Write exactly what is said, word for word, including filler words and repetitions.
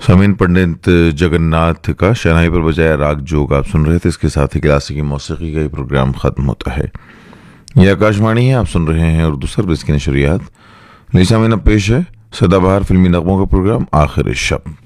सामीन, पंडित जगन्नाथ का शहनाई पर बजाया राग जोग आप सुन रहे थे। इसके साथ ही क्लासिकी मौसीकी का ये प्रोग्राम खत्म होता है। यह आकाशवाणी है, आप सुन रहे हैं उर्दू सर्विस की नशरियात। सामीन, अब पेश है सदाबहार फिल्मी नगमों का प्रोग्राम आखिर शब।